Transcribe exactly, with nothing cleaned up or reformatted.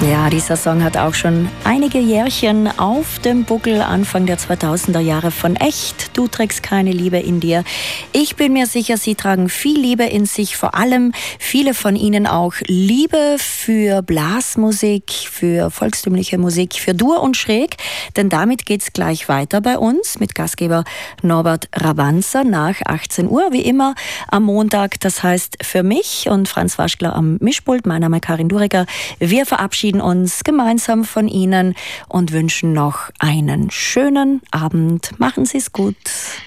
Ja, dieser Song hat auch schon einige Jährchen auf dem Buckel, Anfang der zweitausender Jahre von Echt. Du trägst keine Liebe in dir. Ich bin mir sicher, Sie tragen viel Liebe in sich, vor allem viele von Ihnen auch Liebe für Blasmusik, für volkstümliche Musik, für Dur und Schräg, denn damit geht's gleich weiter bei uns mit Gastgeber Norbert Ravanza nach achtzehn Uhr, wie immer am Montag. Das heißt für mich und Franz Waschler am Mischpult, mein Name ist Karin Duriger. Wir verabschieden uns gemeinsam von Ihnen und wünschen noch einen schönen Abend. Machen Sie es gut.